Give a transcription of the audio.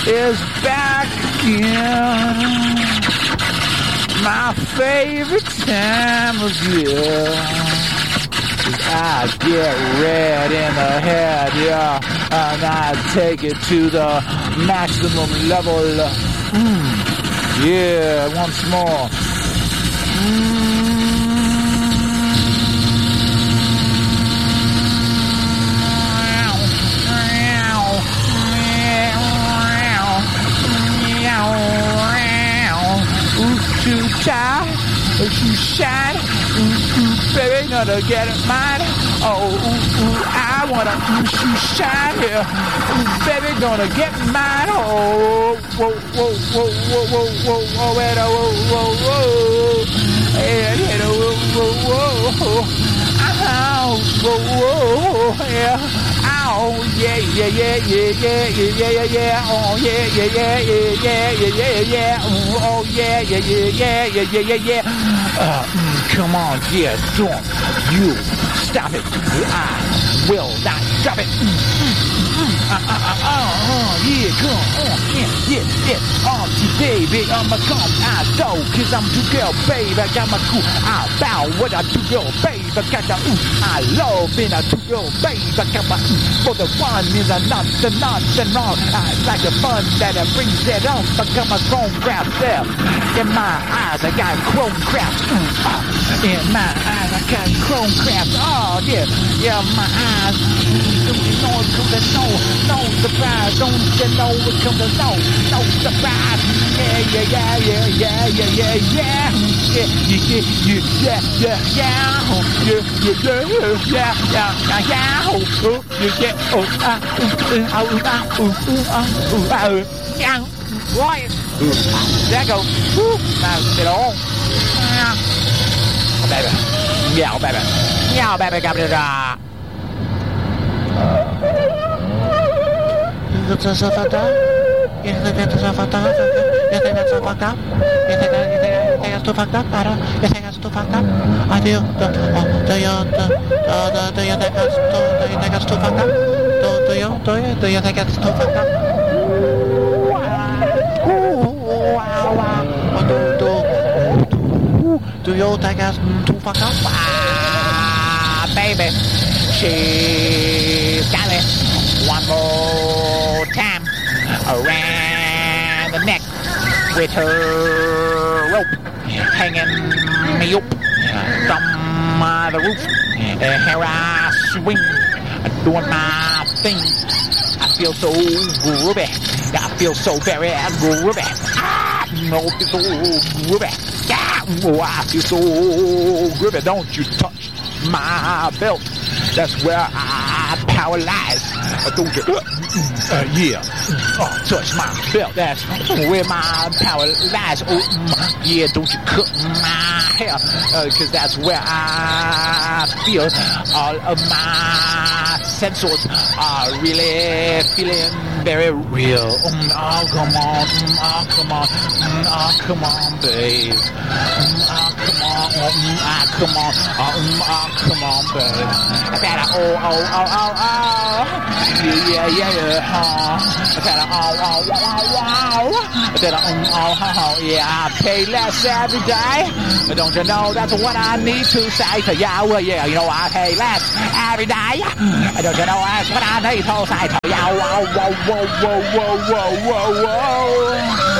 is back again. My favorite time of year. I get red in the head, yeah, and I take it to the maximum level. Yeah, once more. Too tired, too shiny, baby, gonna get it mine. Oh, I wanna too shiny, baby, gonna get mine. Oh, whoa, whoa, whoa, whoa, whoa, whoa, whoa, whoa, whoa, whoa, whoa, whoa, yeah. Oh yeah, yeah, yeah, yeah, yeah, yeah, yeah, yeah. Oh yeah, yeah, yeah, yeah, yeah, yeah, yeah, yeah. Oh yeah, yeah, yeah, yeah, yeah, yeah, yeah, yeah. Come on, yeah, don't you stop it. I will not stop it. Yeah, come on, yeah. Oh, baby, I'ma come out though, 'cause I'm too girl, baby. I got my cool. I bow what I do, girl, baby. I got the I love being a two girl, baby. I got my for the one is a not the wrong. I like the fun that it brings it on. I got my chrome craft there. In my eyes, I got chrome craft. In my eyes, I got chrome craft. Oh yeah, my eyes. Don't you know it comes to no surprise. Don't you know it comes to no surprise. Right. There go. Now get on. Baby. Meow, baby. Meow, baby. Got it. Do you think that's too fucked up? Baby, she's got it one more time around the neck with her rope hanging me up from the roof. Here I swing, doing my thing. I feel so groovy. I feel so very groovy. No, I feel so groovy. Oh, I feel so groovy. Don't you touch my belt. That's where I power lies. Don't you? Yeah. Oh, touch my belt. That's where my power lies. Oh, yeah. Don't you cut my hair? 'Cause that's where I feel all of my sensors are really feeling very real. Oh, come on. Oh, come on. Oh, come on, babe. Oh, come on. Come on. Oh, come on, babe. I said, oh. Yeah. I said, I said, yeah, I pay less every day. But don't you know that's what I need to say to you? Yeah, you know I pay less every day. Don't you know that's what I need to say to you? Whoa.